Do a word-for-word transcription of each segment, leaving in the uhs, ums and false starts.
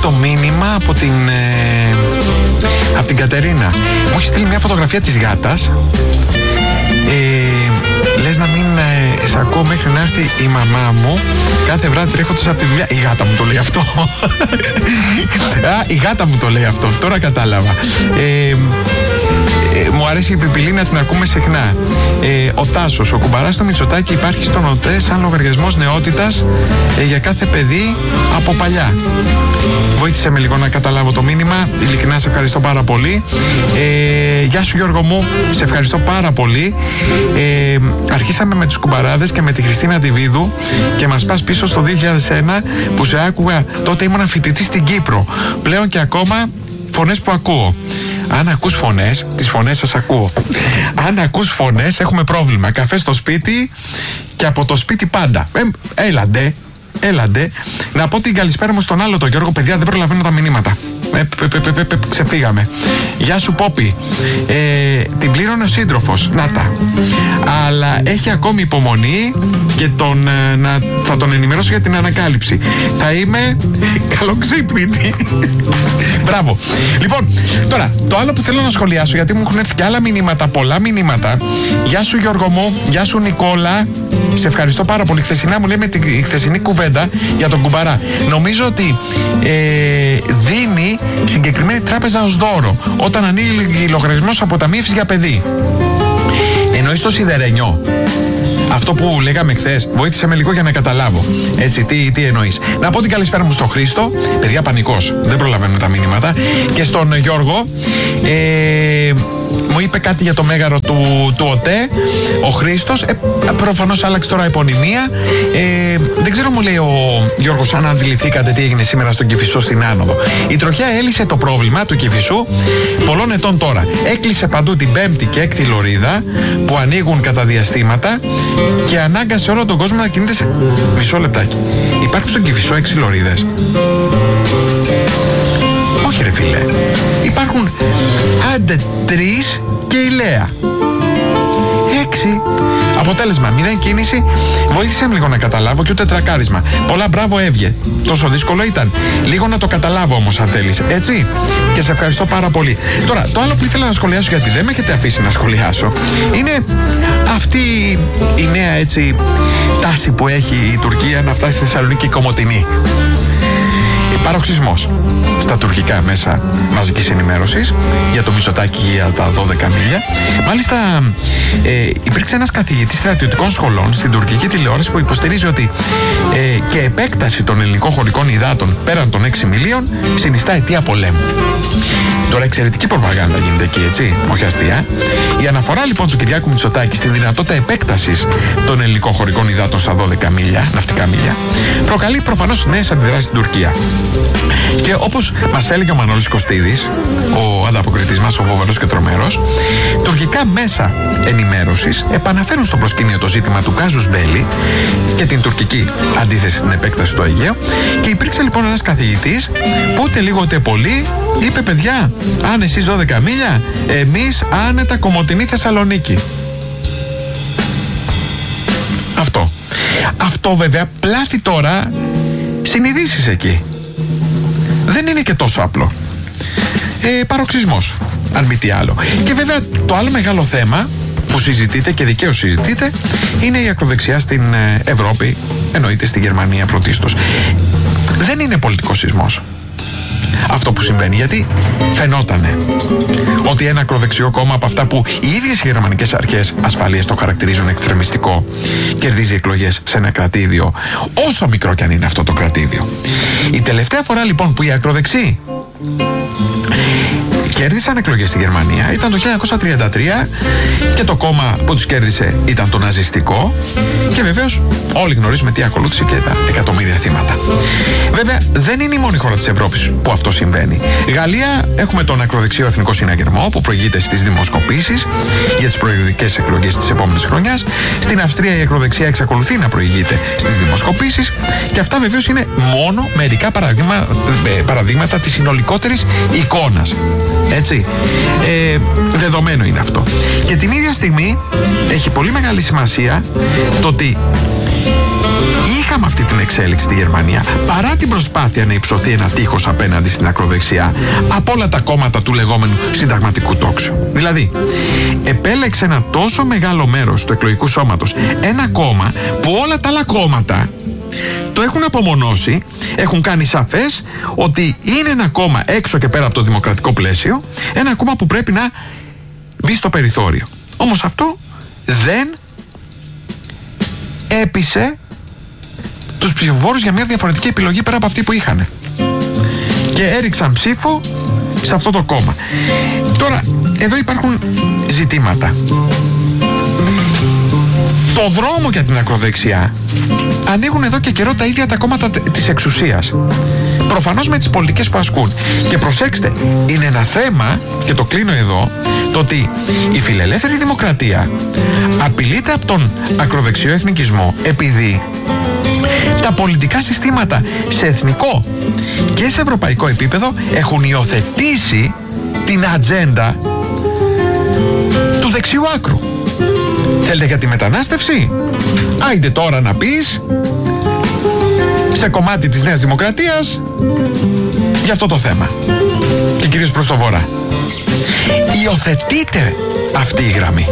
το μήνυμα από την, ε, από την Κατερίνα. Μου έχει στείλει μια φωτογραφία της γάτας. Ε, λες να μην ε, σ' ακούω μέχρι να έρθει η μαμά μου κάθε βράδυ τρέχοντας από τη δουλειά. Η γάτα μου το λέει αυτό. Α, η γάτα μου το λέει αυτό. Τώρα κατάλαβα. Ε, Ε, μου αρέσει η Πιπιλή να την ακούμε συχνά. Ε, ο Τάσος, ο κουμπαράς στο Μητσοτάκι υπάρχει στον ΟΤΕ σαν λογαριασμός νεότητας ε, για κάθε παιδί από παλιά. Βοήθησε με λίγο να καταλάβω το μήνυμα. Ειλικρινά σε ευχαριστώ πάρα πολύ. Ε, γεια σου Γιώργο μου, σε ευχαριστώ πάρα πολύ. Ε, αρχίσαμε με τους κουμπαράδες και με τη Χριστίνα Τιβίδου και μας πας πίσω στο δύο χιλιάδες ένα που σε άκουγα. Τότε ήμουν φοιτητής στην Κύπρο. Πλέον και ακόμα φωνές που ακούω. Αν ακούς φωνές, τις φωνές σας ακούω. Αν ακούς φωνές, έχουμε πρόβλημα. Καφέ στο σπίτι και από το σπίτι πάντα. Ε, έλαντε, έλαντε. Να πω την καλησπέρα μου στον άλλο τον Γιώργο. Παιδιά, δεν προλαβαίνω τα μηνύματα. Ε, πε, πε, πε, πε, ξεφύγαμε. Γεια σου Πόπη. Ε, την πλήρωνε ο σύντροφος. Να τα. Αλλά έχει ακόμη υπομονή και τον, ε, να, θα τον ενημερώσω για την ανακάλυψη. Θα είμαι καλοξύπνητη. Μπράβο. Λοιπόν, τώρα, το άλλο που θέλω να σχολιάσω, γιατί μου έχουν έρθει και άλλα μηνύματα, πολλά μηνύματα. Γεια σου Γιώργο μου, γεια σου Νικόλα. Σε ευχαριστώ πάρα πολύ. Χθεσινά μου λέμε τη χθεσινή κουβέντα για τον κουμπαρά. Νομίζω ότι ε, δίνει συγκεκριμένη τράπεζα ως δώρο όταν ανοίγει λογαριασμός αποταμίευσης για παιδί. Εννοείς το σιδερένιο. Αυτό που λέγαμε χθες, βοήθησε με λίγο για να καταλάβω. Έτσι, τι, τι εννοείς. Να πω την καλησπέρα μου στον Χρήστο. Παιδιά, πανικός. Δεν προλαβαίνουν τα μηνύματα. Και στον Γιώργο. Ε, μου είπε κάτι για το μέγαρο του, του ΟΤΕ. Ο Χρήστος. Ε, προφανώς άλλαξε τώρα επωνυμία. Ε, δεν ξέρω, μου λέει ο Γιώργος, αν αντιληφθήκατε τι έγινε σήμερα στον Κηφισό στην Άνοδο. Η τροχιά έλυσε το πρόβλημα του Κηφισού πολλών ετών τώρα. Έκλεισε παντού την πέμπτη και έκτη λωρίδα που ανοίγουν κατά διαστήματα και ανάγκασε όλο τον κόσμο να κινείται σε... Μισό λεπτάκι. Υπάρχουν στον Κηφισό έξι λωρίδες? Όχι ρε φίλε. Υπάρχουν άντε τρεις και η Λέα. Έξι. Αποτέλεσμα, μηδέν κίνηση. Βοήθησε με λίγο να καταλάβω και ούτε τρακάρισμα. Πολλά μπράβο έβγε. Τόσο δύσκολο ήταν. Λίγο να το καταλάβω όμως αν θέλεις. Έτσι. Και σε ευχαριστώ πάρα πολύ. Τώρα, το άλλο που ήθελα να σχολιάσω, γιατί δεν με έχετε αφήσει να σχολιάσω, είναι αυτή η νέα έτσι τάση που έχει η Τουρκία να φτάσει στη Θεσσαλονίκη Κομοτηνή. Παροξισμός στα τουρκικά μέσα μαζικής ενημέρωσης για το Μητσοτάκι για τα δώδεκα μίλια. Μάλιστα ε, υπήρξε ένας καθηγητής στρατιωτικών σχολών στην τουρκική τηλεόραση που υποστηρίζει ότι ε, και επέκταση των ελληνικών χωρικών υδάτων πέραν των έξι μιλίων συνιστά αιτία πολέμου. Τώρα εξαιρετική προπαγάνδα γίνεται εκεί, έτσι, όχι αστεία. Η αναφορά λοιπόν του Κυριάκου Μητσοτάκη στη δυνατότητα επέκτασης των ελληνικών χωρικών υδάτων στα δώδεκα μίλια, ναυτικά μίλια, προκαλεί προφανώς νέες αντιδράσεις στην Τουρκία. Και όπως μας έλεγε ο Μανώλης Κωστίδης, ο ανταποκριτής μας, ο φοβερός και τρομερός, τουρκικά μέσα ενημέρωσης επαναφέρουν στο προσκήνιο το ζήτημα του κάζους μπέλι και την τουρκική αντίθεση στην επέκταση του Αιγαίου. Και υπήρξε λοιπόν ένας καθηγητής που ούτε λίγο ούτε πολύ είπε, παιδιά, αν εσείς δώδεκα μίλια, εμείς άνετα Κομοτηνή Θεσσαλονίκη. Αυτό. Αυτό βέβαια πλάθει τώρα συνειδήσεις εκεί. Δεν είναι και τόσο απλό. Ε, παροξισμός, αν μη τι άλλο. Και βέβαια το άλλο μεγάλο θέμα που συζητείτε και δικαίως συζητείτε είναι η ακροδεξιά στην Ευρώπη, εννοείται στην Γερμανία πρωτίστως. Δεν είναι πολιτικός σεισμός αυτό που συμβαίνει, γιατί φαινότανε ότι ένα ακροδεξιό κόμμα από αυτά που οι ίδιες οι γερμανικές αρχές ασφαλείας το χαρακτηρίζουν εξτρεμιστικό κερδίζει εκλογές σε ένα κρατήδιο, όσο μικρό κι αν είναι αυτό το κρατήδιο. Η τελευταία φορά λοιπόν που οι ακροδεξιοί κέρδισαν εκλογές στη Γερμανία ήταν το χίλια εννιακόσια τριάντα τρία και το κόμμα που τους κέρδισε ήταν το ναζιστικό και βεβαίως όλοι γνωρίζουμε τι ακολούθησε και τα εκατομμύρια θύματα. Βέβαια δεν είναι η μόνη χώρα της Ευρώπης που αυτό συμβαίνει. Γαλλία έχουμε τον ακροδεξιό Εθνικό Συναγερμό που προηγείται στις δημοσκοπήσεις για τις προεδρικές εκλογές της επόμενης χρονιάς. Στην Αυστρία η ακροδεξιά εξακολουθεί να προηγείται στις δημοσκοπήσεις και αυτά βεβαίως είναι μόνο μερικά παραδείγμα, παραδείγματα της συνολικότερης εικόνας. Έτσι, ε, δεδομένο είναι αυτό. Και την ίδια στιγμή έχει πολύ μεγάλη σημασία το ότι είχα είχαμε αυτή την εξέλιξη στη Γερμανία, παρά την προσπάθεια να υψωθεί ένα τείχος απέναντι στην ακροδεξιά από όλα τα κόμματα του λεγόμενου συνταγματικού τόξου. Δηλαδή, επέλεξε ένα τόσο μεγάλο μέρος του εκλογικού σώματος ένα κόμμα που όλα τα άλλα κόμματα το έχουν απομονώσει, έχουν κάνει σαφές ότι είναι ένα κόμμα έξω και πέρα από το δημοκρατικό πλαίσιο, ένα κόμμα που πρέπει να μπει στο περιθώριο. Όμως αυτό δεν έπεισε τους ψηφοφόρους για μια διαφορετική επιλογή πέρα από αυτή που είχαν. Και έριξαν ψήφο σε αυτό το κόμμα. Τώρα, εδώ υπάρχουν ζητήματα. Το δρόμο για την ακροδεξιά ανοίγουν εδώ και καιρό τα ίδια τα κόμματα της εξουσίας. Προφανώς με τις πολιτικές που ασκούν. Και προσέξτε, είναι ένα θέμα, και το κλείνω εδώ, το ότι η φιλελεύθερη δημοκρατία απειλείται από τον ακροδεξιό εθνικισμό επειδή τα πολιτικά συστήματα σε εθνικό και σε ευρωπαϊκό επίπεδο έχουν υιοθετήσει την ατζέντα του δεξιού άκρου. Θέλετε για τη μετανάστευση? Άιντε τώρα να πεις σε κομμάτι της Νέας Δημοκρατίας για αυτό το θέμα. Και κυρίως προς το βορρά. Υιοθετείτε αυτή η γραμμή.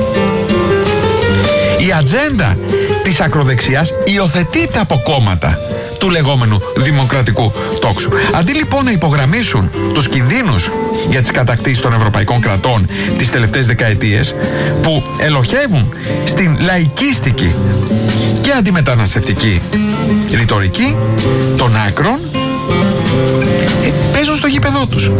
Η ατζέντα της ακροδεξιάς υιοθετείται από κόμματα του λεγόμενου δημοκρατικού τόξου. Αντί λοιπόν να υπογραμμίσουν τους κινδύνους για τις κατακτήσεις των ευρωπαϊκών κρατών τις τελευταίες δεκαετίες που ελοχεύουν στην λαϊκίστικη και αντιμεταναστευτική ρητορική των άκρων, ε, παίζουν στο γήπεδό τους.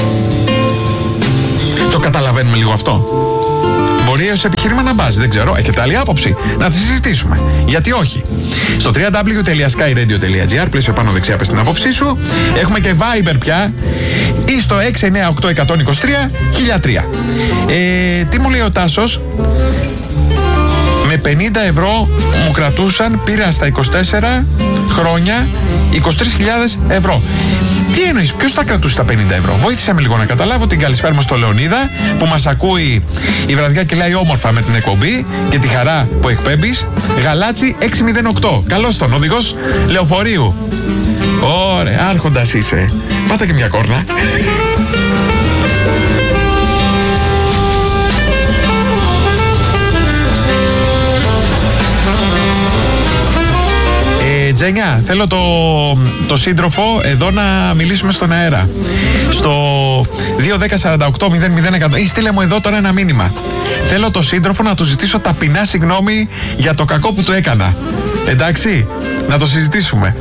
Το καταλαβαίνουμε λίγο αυτό? Μπορεί ως επιχείρημα να μπάζει, δεν ξέρω. Έχετε άλλη άποψη? Να τη συζητήσουμε. Γιατί όχι? Στο double-u double-u double-u τελεία sky radio τελεία gr, πλαίσιο πάνω δεξιά, πες την άποψή σου. Έχουμε και Viber πια, ή στο έξι εννιά οκτώ ένα δύο τρία χίλια τρία. Ε, τι μου λέει ο Τάσος? Με πενήντα ευρώ μου κρατούσαν, πήρα στα είκοσι τέσσερα χρόνια είκοσι τρεις χιλιάδες ευρώ. Τι εννοείς, ποιος θα κρατούσε τα πενήντα ευρώ? Βοήθησε με λίγο να καταλάβω. Την καλησπέρα μου στο Λεωνίδα που μας ακούει η βραδιά και λέει όμορφα με την εκπομπή και τη χαρά που εκπέμπεις. Γαλάτσι έξι μηδέν οκτώ. Καλώς τον, οδηγός λεωφορείου. Ωραία, άρχοντας είσαι. Πάτε και μια κόρνα. Τζένια, θέλω το, το σύντροφο εδώ να μιλήσουμε στον αέρα. Στο δύο ένα μηδέν τέσσερα οκτώ μηδέν μηδέν εκατό. Ή στείλε μου εδώ τώρα ένα μήνυμα. Θέλω το σύντροφο να του ζητήσω ταπεινά συγγνώμη για το κακό που του έκανα. Εντάξει, να το συζητήσουμε.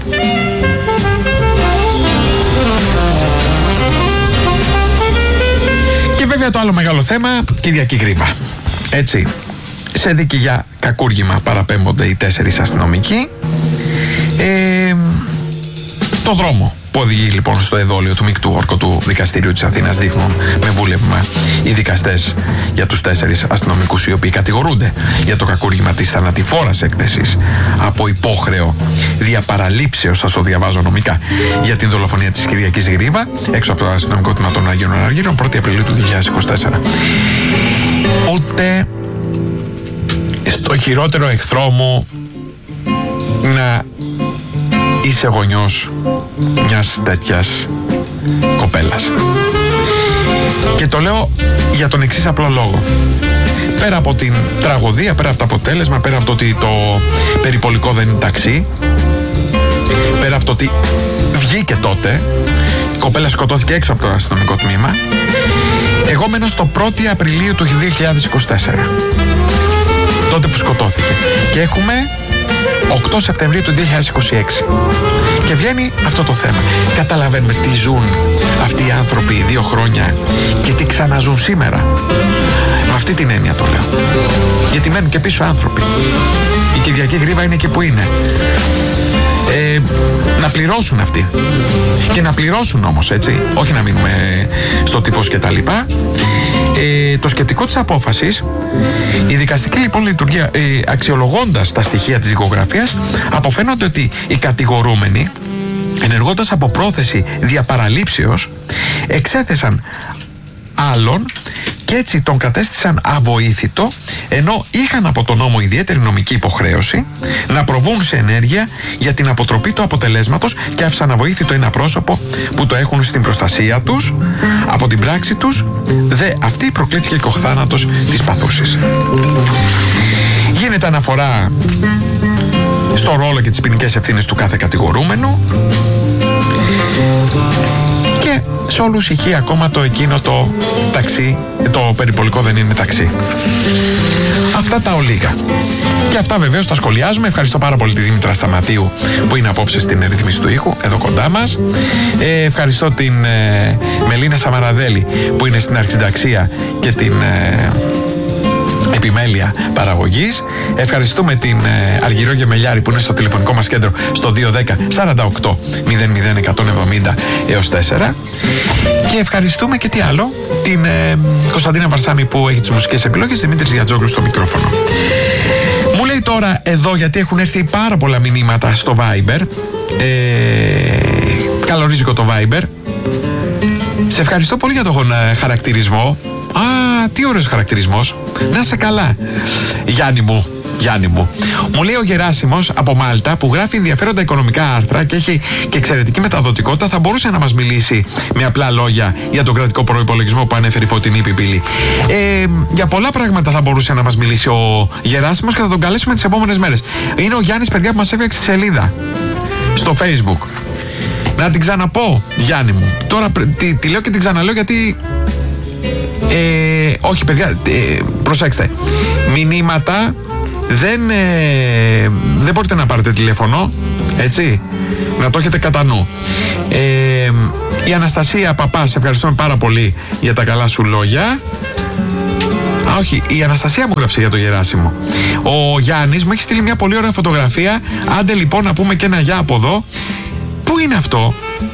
Και βέβαια το άλλο μεγάλο θέμα, Κυριακή Γρίβα. Έτσι, σε δίκη για κακούργημα παραπέμπονται οι τέσσερις αστυνομικοί. Ε, το δρόμο που οδηγεί λοιπόν στο εδόλιο του μεικτού όρκου του Δικαστηρίου της Αθήνας δείχνουν με βούλευμα οι δικαστές για τους τέσσερις αστυνομικούς οι οποίοι κατηγορούνται για το κακούργημα της θανατηφόρας έκθεσης από υπόχρεο διαπαραλήψεως, θα το διαβάζω νομικά, για την δολοφονία της Κυριακής Γρίβα έξω από το αστυνομικό τμήμα των Αγίων Αργύρων πρώτη Απριλίου του δύο χιλιάδες είκοσι τέσσερα. Ούτε στο χειρότερο εχθρό μου να είσαι γονιός μιας τέτοιας κοπέλας. Και το λέω για τον εξής απλό λόγο. Πέρα από την τραγωδία, πέρα από το αποτέλεσμα, πέρα από το ότι το περιπολικό δεν είναι ταξί, πέρα από το ότι βγήκε τότε, η κοπέλα σκοτώθηκε έξω από το αστυνομικό τμήμα, εγώ μένω στο πρώτη Απριλίου του δύο χιλιάδες είκοσι τέσσερα. Τότε που σκοτώθηκε. Και έχουμε οκτώ Σεπτεμβρίου του δύο χιλιάδες είκοσι έξι. Και βγαίνει αυτό το θέμα. Καταλαβαίνουμε τι ζουν αυτοί οι άνθρωποι δύο χρόνια και τι ξαναζούν σήμερα. Με αυτή την έννοια το λέω. Γιατί μένουν και πίσω άνθρωποι. Η Κυριακή Γρίβα είναι εκεί που είναι. Ε, να πληρώσουν αυτοί. Και να πληρώσουν όμως, έτσι. Όχι να μείνουμε στο τύπος και τα λοιπά. Ε, το σκεπτικό της απόφασης, η δικαστική λοιπόν λειτουργία, ε, αξιολογώντας τα στοιχεία της δικογραφίας, αποφαίνονται ότι οι κατηγορούμενοι, ενεργώντας από πρόθεση διαπαραλήψεως, εξέθεσαν άλλον και έτσι τον κατέστησαν αβοήθητο, ενώ είχαν από τον νόμο ιδιαίτερη νομική υποχρέωση να προβούν σε ενέργεια για την αποτροπή του αποτελέσματος και άφησαν αβοήθητο ένα πρόσωπο που το έχουν στην προστασία τους. Από την πράξη τους δε αυτή προκλήθηκε και ο θάνατος της παθούσης. Γίνεται αναφορά στο ρόλο και τις ποινικές ευθύνες του κάθε κατηγορούμενου και σε όλους ηχεί ακόμα το εκείνο το ταξί, το περιπολικό δεν είναι ταξί. Αυτά τα ολίγα. Και αυτά βεβαίως τα σχολιάζουμε. Ευχαριστώ πάρα πολύ τη Δήμητρα Σταματίου που είναι απόψε στην ρύθμιση του ήχου, εδώ κοντά μας. Ε, ευχαριστώ την ε, Μελίνα Σαμαραδέλη που είναι στην αρχισυνταξία και την ε, επιμέλεια παραγωγής. Ευχαριστούμε την ε, Αργυρό Γεμελιάρη που είναι στο τηλεφωνικό μας κέντρο στο δύο ένα μηδέν σαράντα οκτώ μηδέν μηδέν εκατόν εβδομήντα έως τέσσερα. Και ευχαριστούμε και τι άλλο, την ε, Κωνσταντίνα Βαρσάμη που έχει τις μουσικές επιλογές, Δημήτρης Γιατζόγλου στο μικρόφωνο. Μου λέει τώρα εδώ, γιατί έχουν έρθει πάρα πολλά μηνύματα στο Viber, ε, καλορίζικο το Viber. Σε ευχαριστώ πολύ για τον ε, χαρακτηρισμό. Α, τι ωραίος χαρακτηρισμός. Να σε καλά, Γιάννη μου. Γιάννη μου. Μου λέει ο Γεράσιμος από Μάλτα που γράφει ενδιαφέροντα οικονομικά άρθρα και έχει και εξαιρετική μεταδοτικότητα, θα μπορούσε να μας μιλήσει με απλά λόγια για τον κρατικό προϋπολογισμό που ανέφερε η Φωτεινή Πιπίλη. Ε, για πολλά πράγματα θα μπορούσε να μας μιλήσει ο Γεράσιμος και θα τον καλέσουμε τις επόμενες μέρες. Είναι ο Γιάννης, παιδιά, που μας έφτιαξε τη σελίδα στο Facebook. Να την ξαναπώ, Γιάννη μου. Τώρα τη, τη λέω και την ξαναλέω γιατί... Ε, όχι, παιδιά, ε, προσέξτε. Μηνύματα δεν, ε, δεν μπορείτε να πάρετε τηλέφωνο, έτσι, να το έχετε κατά νου. Ε, η Αναστασία Παπά, σε ευχαριστούμε πάρα πολύ για τα καλά σου λόγια. Α, όχι, η Αναστασία μου γράψε για το Γεράσιμο. Ο Γιάννης μου έχει στείλει μια πολύ ωραία φωτογραφία. Άντε λοιπόν να πούμε και ένα γεια από εδώ. Πού είναι αυτό?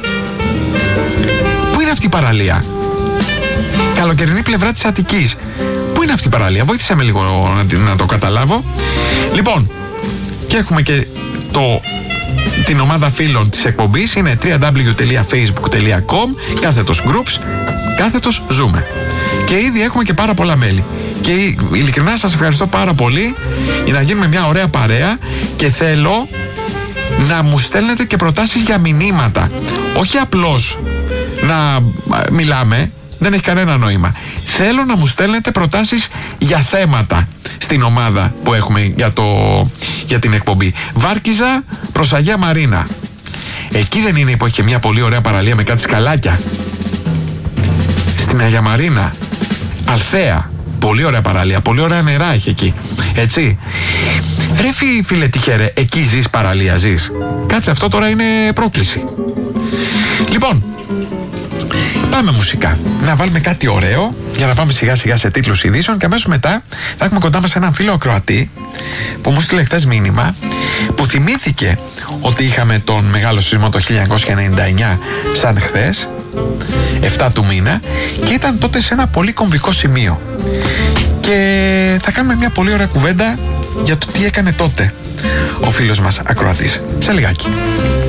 Πού είναι αυτή η παραλία? Καλοκαιρινή πλευρά της Αττικής. Πού είναι αυτή η παραλία? Βοήθησε με λίγο να, να το καταλάβω. Λοιπόν, και έχουμε και το, την ομάδα φίλων της εκπομπής. Είναι double-u double-u double-u τελεία facebook τελεία com κάθετος groups κάθετος ζούμε. Και ήδη έχουμε και πάρα πολλά μέλη. Και ειλικρινά σας ευχαριστώ πάρα πολύ για να γίνουμε μια ωραία παρέα και θέλω να μου στέλνετε και προτάσεις για μηνύματα. Όχι απλώς να μιλάμε, δεν έχει κανένα νόημα. Θέλω να μου στέλνετε προτάσεις για θέματα στην ομάδα που έχουμε για, το, για την εκπομπή. Βάρκιζα προς Αγία Μαρίνα. Εκεί δεν είναι που έχει και μια πολύ ωραία παραλία με κάτι σκαλάκια? Στην Αγία Μαρίνα. Αλθέα. Πολύ ωραία παραλία. Πολύ ωραία νερά έχει εκεί. Έτσι. Ρε φι, φίλε τυχερέ, εκεί ζεις παραλία, ζεις? Κάτσε, αυτό τώρα είναι πρόκληση. Λοιπόν, πάμε μουσικά. Να βάλουμε κάτι ωραίο για να πάμε σιγά σιγά σε τίτλους ειδήσεων και αμέσως μετά θα έχουμε κοντά μας έναν φίλο ακροατή που μου στείλε χθες μήνυμα, που θυμήθηκε ότι είχαμε τον μεγάλο σεισμό το χίλια εννιακόσια ενενήντα εννιά σαν χθες, εφτά του μήνα, και ήταν τότε σε ένα πολύ κομβικό σημείο. Και θα κάνουμε μια πολύ ωραία κουβέντα για το τι έκανε τότε ο φίλος μας ακροατής. Σε λιγάκι.